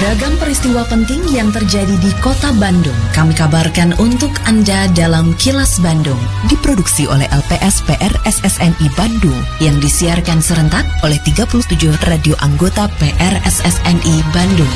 Beragam peristiwa penting yang terjadi di Kota Bandung kami kabarkan untuk Anda dalam Kilas Bandung. Diproduksi oleh LPS PR SSNI Bandung yang disiarkan serentak oleh 37 radio anggota PR SSNI Bandung.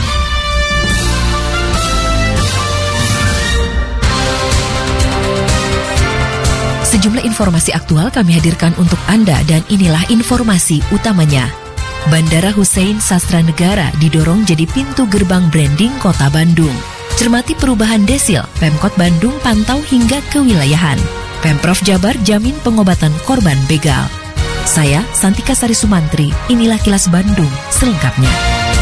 Sejumlah informasi aktual kami hadirkan untuk Anda dan inilah informasi utamanya. Bandara Hussein Sastranegara didorong jadi pintu gerbang branding Kota Bandung. Cermati perubahan desil, Pemkot Bandung pantau hingga kewilayahan. Pemprov Jabar jamin pengobatan korban begal. Saya, Santika Sari Sumantri, inilah Kilas Bandung selengkapnya.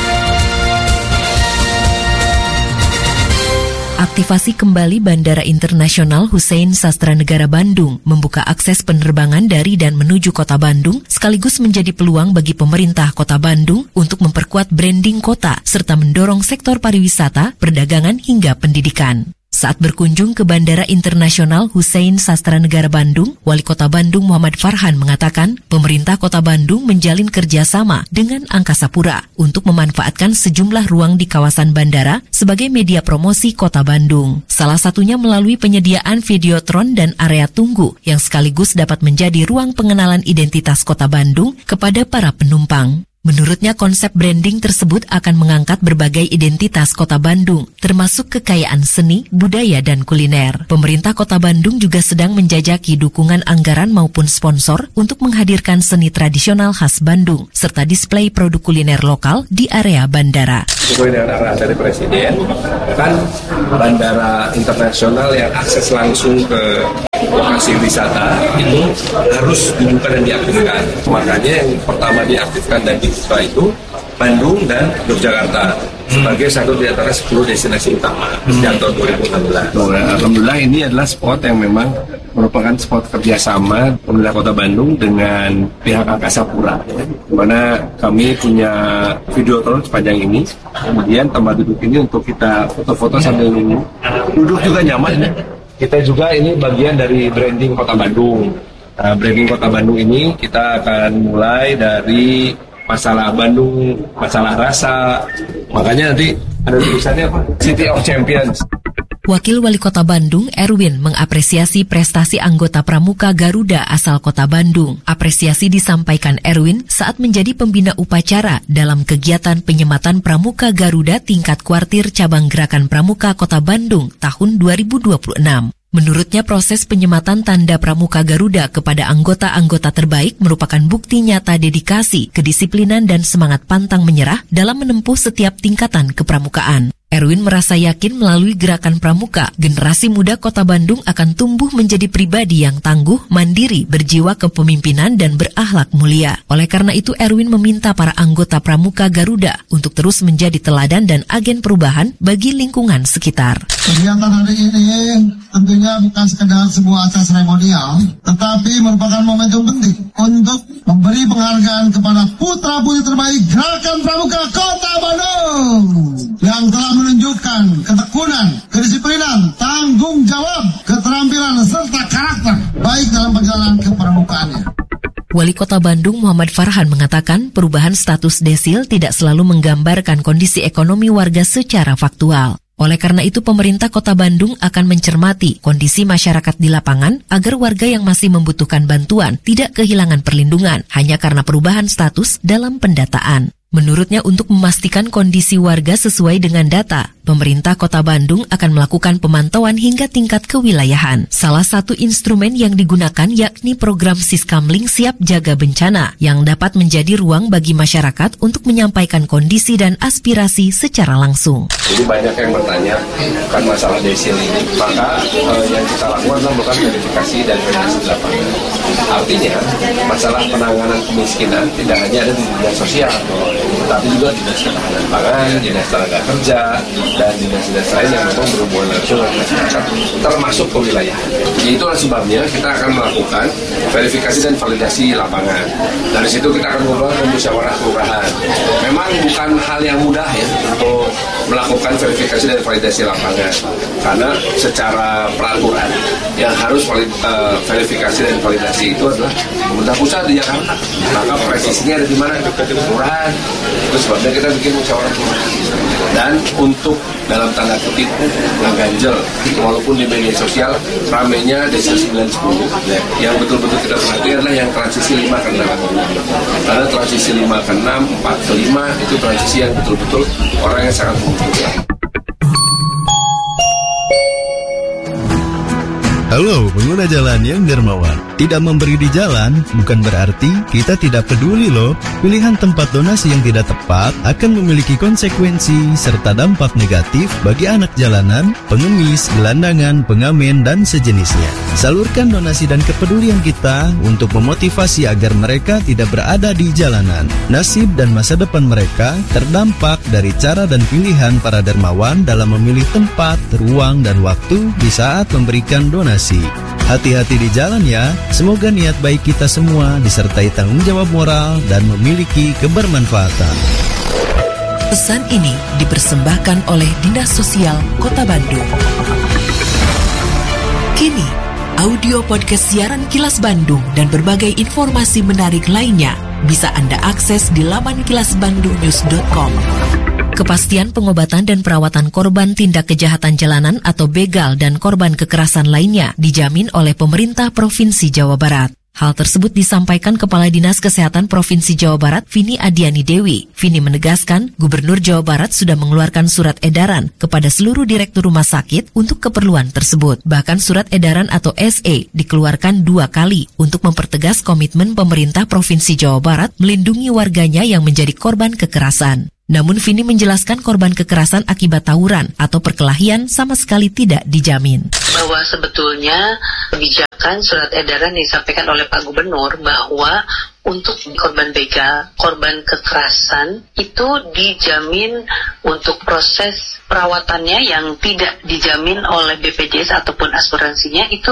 Aktivasi kembali Bandara Internasional Hussein Sastranegara Bandung membuka akses penerbangan dari dan menuju Kota Bandung sekaligus menjadi peluang bagi pemerintah Kota Bandung untuk memperkuat branding kota serta mendorong sektor pariwisata, perdagangan hingga pendidikan. Saat berkunjung ke Bandara Internasional Hussein Sastranegara Bandung, Wali Kota Bandung Muhammad Farhan mengatakan pemerintah Kota Bandung menjalin kerjasama dengan Angkasa Pura untuk memanfaatkan sejumlah ruang di kawasan bandara sebagai media promosi Kota Bandung. Salah satunya melalui penyediaan videotron dan area tunggu yang sekaligus dapat menjadi ruang pengenalan identitas Kota Bandung kepada para penumpang. Menurutnya konsep branding tersebut akan mengangkat berbagai identitas Kota Bandung, termasuk kekayaan seni, budaya, dan kuliner. Pemerintah Kota Bandung juga sedang menjajaki dukungan anggaran maupun sponsor untuk menghadirkan seni tradisional khas Bandung, serta display produk kuliner lokal di area bandara. Sesuai dengan arahan dari Presiden, kan bandara internasional yang akses langsung ke lokasi wisata itu harus dibuka dan diaktifkan. Makanya yang pertama diaktifkan dan dibuka itu Bandung dan Yogyakarta sebagai satu di antara 10 destinasi utama sejak tahun 2016. Alhamdulillah ini adalah spot yang memang merupakan spot kerjasama pemerintah Kota Bandung dengan pihak Angkasa Pura, di mana kami punya videotron sepanjang ini. Kemudian tempat duduk ini untuk kita foto-foto sambil duduk juga nyaman. Kita juga ini bagian dari branding Kota Bandung. Nah, branding Kota Bandung ini kita akan mulai dari masalah Bandung, masalah rasa. Makanya nanti ada tulisannya apa? City of Champions. Wakil Wali Kota Bandung, Erwin, mengapresiasi prestasi anggota Pramuka Garuda asal Kota Bandung. Apresiasi disampaikan Erwin saat menjadi pembina upacara dalam kegiatan penyematan Pramuka Garuda tingkat kuartir cabang Gerakan Pramuka Kota Bandung tahun 2026. Menurutnya proses penyematan tanda Pramuka Garuda kepada anggota-anggota terbaik merupakan bukti nyata dedikasi, kedisiplinan dan semangat pantang menyerah dalam menempuh setiap tingkatan kepramukaan. Erwin merasa yakin melalui Gerakan Pramuka, generasi muda Kota Bandung akan tumbuh menjadi pribadi yang tangguh, mandiri, berjiwa kepemimpinan dan berakhlak mulia. Oleh karena itu Erwin meminta para anggota Pramuka Garuda untuk terus menjadi teladan dan agen perubahan bagi lingkungan sekitar. Kegiatan hari ini tentunya bukan sekedar sebuah acara seremonial, tetapi merupakan momentum penting untuk memberi penghargaan kepada putra-putri terbaik Gerakan Pramuka Kota Bandung yang telah menunjukkan ketekunan, kedisiplinan, tanggung jawab, keterampilan, serta karakter baik dalam perjalanan kepramukaannya. Wali Kota Bandung Muhammad Farhan mengatakan perubahan status desil tidak selalu menggambarkan kondisi ekonomi warga secara faktual. Oleh karena itu, pemerintah Kota Bandung akan mencermati kondisi masyarakat di lapangan agar warga yang masih membutuhkan bantuan tidak kehilangan perlindungan hanya karena perubahan status dalam pendataan. Menurutnya, untuk memastikan kondisi warga sesuai dengan data, pemerintah Kota Bandung akan melakukan pemantauan hingga tingkat kewilayahan. Salah satu instrumen yang digunakan yakni program Siskamling Siap Jaga Bencana yang dapat menjadi ruang bagi masyarakat untuk menyampaikan kondisi dan aspirasi secara langsung. Jadi banyak yang bertanya kan masalah desil ini, maka yang kita lakukan adalah melakukan verifikasi dan verifikasi di lapangan. Artinya, masalah penanganan kemiskinan tidak hanya ada di dinas sosial, tapi juga dinas ketahanan pangan, dinas tenaga kerja, dan dinas-dinas lain yang memang berhubungan langsung dengan masyarakat, termasuk ke wilayah. Itulah sebabnya kita akan melakukan verifikasi dan validasi lapangan. Dari situ kita akan ngobrol ke musyawarah kelurahan. Memang bukan hal yang mudah ya untuk melakukan verifikasi dan validasi lapangan, karena secara peraturan yang harus verifikasi dan validasi itu adalah pemerintah pusat di Jakarta. Maka presisinya ada di mana? Di kelurahan. Itu sebabnya kita bikin musyawarah kelurahan. Dan untuk dalam tanda kutip ngeganjel, walaupun di media sosial ramenya desa 910, yang betul-betul kita perhatikan adalah yang transisi 5 ke 6. Karena transisi 5 ke 6, 4 ke 5 itu transisi yang betul-betul orangnya sangat membutuhkan. Halo pengguna jalan yang dermawan. Tidak memberi di jalan bukan berarti kita tidak peduli loh. Pilihan tempat donasi yang tidak tepat akan memiliki konsekuensi serta dampak negatif bagi anak jalanan, pengemis, gelandangan, pengamen, dan sejenisnya. Salurkan donasi dan kepedulian kita untuk memotivasi agar mereka tidak berada di jalanan. Nasib dan masa depan mereka terdampak dari cara dan pilihan para dermawan dalam memilih tempat, ruang, dan waktu di saat memberikan donasi. Hati-hati di jalan ya. Semoga niat baik kita semua disertai tanggung jawab moral dan memiliki kebermanfaatan. Pesan ini dipersembahkan oleh Dinas Sosial Kota Bandung. Kini, audio podcast siaran Kilas Bandung dan berbagai informasi menarik lainnya bisa Anda akses di laman kilasbandungnews.com. Kepastian pengobatan dan perawatan korban tindak kejahatan jalanan atau begal dan korban kekerasan lainnya dijamin oleh pemerintah Provinsi Jawa Barat. Hal tersebut disampaikan Kepala Dinas Kesehatan Provinsi Jawa Barat, Vini Adiani Dewi. Vini menegaskan, Gubernur Jawa Barat sudah mengeluarkan surat edaran kepada seluruh direktur rumah sakit untuk keperluan tersebut. Bahkan surat edaran atau SE dikeluarkan 2 kali untuk mempertegas komitmen pemerintah Provinsi Jawa Barat melindungi warganya yang menjadi korban kekerasan. Namun Vini menjelaskan korban kekerasan akibat tawuran atau perkelahian sama sekali tidak dijamin. Bahwa sebetulnya kebijakan surat edaran yang disampaikan oleh Pak Gubernur bahwa untuk korban begal, korban kekerasan itu dijamin untuk proses perawatannya yang tidak dijamin oleh BPJS ataupun asuransinya itu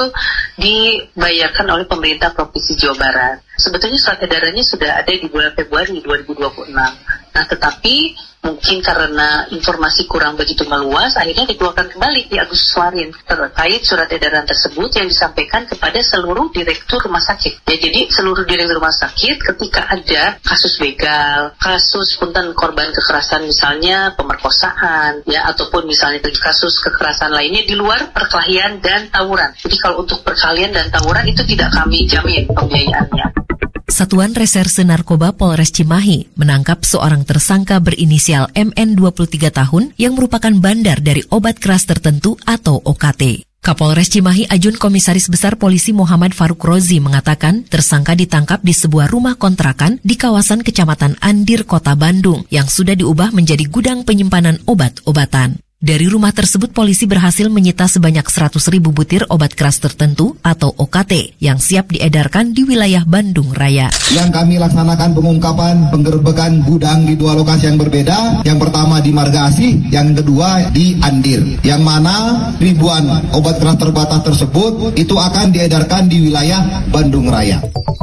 dibayarkan oleh pemerintah Provinsi Jawa Barat. Sebetulnya surat edarannya sudah ada di bulan Februari 2026. Nah, tetapi mungkin karena informasi kurang begitu meluas, akhirnya dikeluarkan kembali di Agustus kemarin terkait surat edaran tersebut yang disampaikan kepada seluruh direktur rumah sakit. Ya, jadi seluruh direktur rumah sakit ketika ada kasus begal, kasus punten korban kekerasan misalnya pemerkosaan, ya ataupun misalnya kasus kekerasan lainnya di luar perkelahian dan tawuran. Jadi kalau untuk perkelahian dan tawuran itu tidak kami jamin pembiayaannya. Satuan Reserse Narkoba Polres Cimahi menangkap seorang tersangka berinisial MN 23 tahun yang merupakan bandar dari obat keras tertentu atau OKT. Kapolres Cimahi Ajun Komisaris Besar Polisi Muhammad Faruk Rozi mengatakan tersangka ditangkap di sebuah rumah kontrakan di kawasan Kecamatan Andir, Kota Bandung yang sudah diubah menjadi gudang penyimpanan obat-obatan. Dari rumah tersebut polisi berhasil menyita sebanyak 100.000 butir obat keras tertentu atau OKT yang siap diedarkan di wilayah Bandung Raya. Yang kami laksanakan pengungkapan penggerbekan gudang di 2 lokasi yang berbeda. Yang pertama di Marga Asih, yang kedua di Andir. Yang mana ribuan obat keras terbatas tersebut itu akan diedarkan di wilayah Bandung Raya.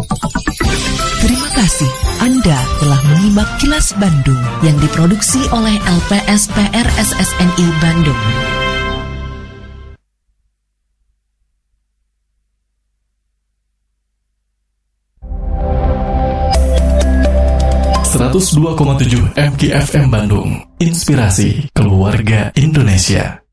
Terima kasih Anda telah menyimak Kilas Bandung yang diproduksi oleh LPSPR SSNI Bandung. .7 MKFM Bandung, inspirasi keluarga Indonesia.